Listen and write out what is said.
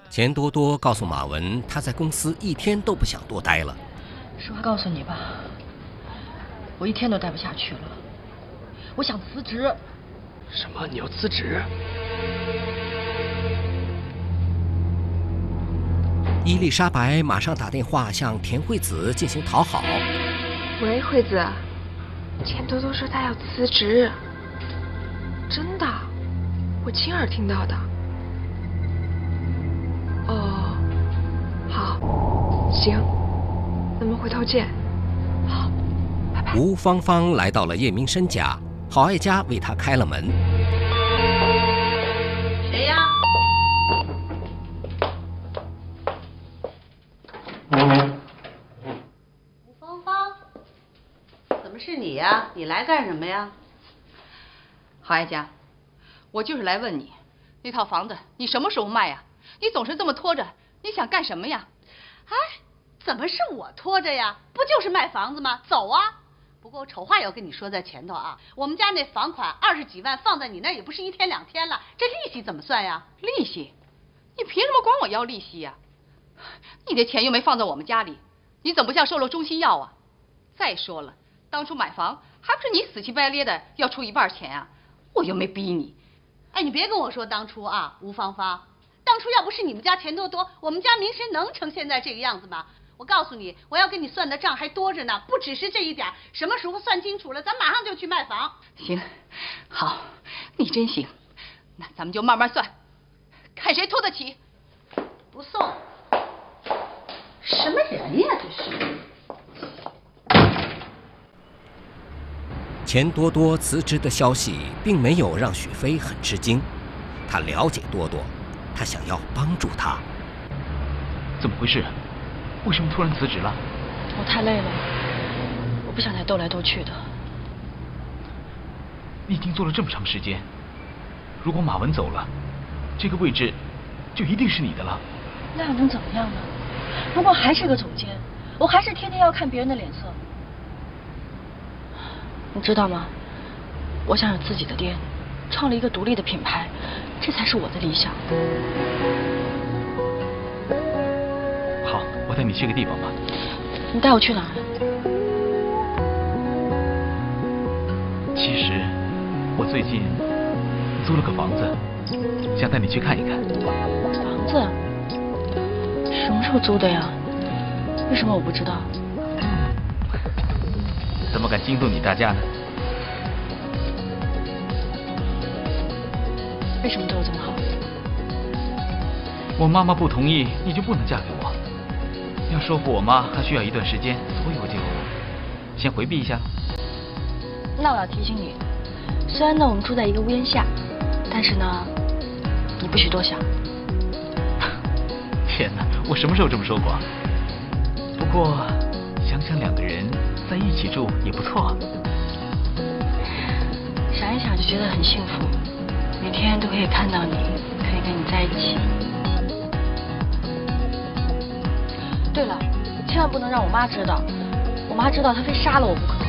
钱多多告诉马文，他在公司一天都不想多待了。 实话告诉你吧，我一天都待不下去了，我想辞职。 什么？你要辞职？ 伊丽莎白马上打电话向田惠子进行讨好。 喂，惠子，钱多多说他要辞职，真的，我亲耳听到的。哦，好，行，咱们回头见。好，拜拜。 吴芳芳来到了叶明生家，郝爱家为他开了门。 谁呀？吴芳芳，怎么是你呀？你来干什么呀？ 郝爱家，我就是来问你，那套房子你什么时候卖呀？你总是这么拖着，你想干什么呀？ 哎，怎么是我拖着呀？不就是卖房子吗？走啊！不过我丑话要跟你说在前头啊，我们家那房款20几万放在你那也不是1天2天了，这利息怎么算呀？ 利息？你凭什么管我要利息呀？你的钱又没放在我们家里，你怎么不像受了中心药啊？再说了，当初买房还不是你死乞白咧的要出一半钱啊？我又没逼你。 哎，你别跟我说当初啊，吴芳芳。当初要不是你们家钱多多，我们家名声能成现在这个样子吗？我告诉你，我要跟你算的账还多着呢，不只是这一点。什么时候算清楚了，咱马上就去卖房。 行，好，你真行，那咱们就慢慢算，看谁拖得起。 不送。什么人呀，这是！ 钱多多辞职的消息并没有让许飞很吃惊，他了解多多。他想要帮助他。 怎么回事？为什么突然辞职了？ 我太累了，我不想再斗来斗去的。 你已经做了这么长时间，如果马文走了，这个位置就一定是你的了。 那又能怎么样呢？如果还是个总监，我还是天天要看别人的脸色。你知道吗？我想有自己的店，创立一个独立的品牌。这才是我的理想。 好，我带你去个地方吧。 你带我去哪儿？ 其实，我最近租了个房子，想带你去看一看。 房子？什么时候租的呀？为什么我不知道？ 怎么敢惊动你大家呢？ 为什么对我这么好？ 我妈妈不同意，你就不能嫁给我。要说服我妈还需要一段时间，所以我就先回避一下。 那我要提醒你，虽然呢我们住在一个屋檐下，但是呢，你不许多想。 天哪，我什么时候这么说过？不过想想两个人在一起住也不错。 想一想就觉得很幸福。每天都可以看到你，可以跟你在一起。对了，千万不能让我妈知道，我妈知道她非杀了我不可。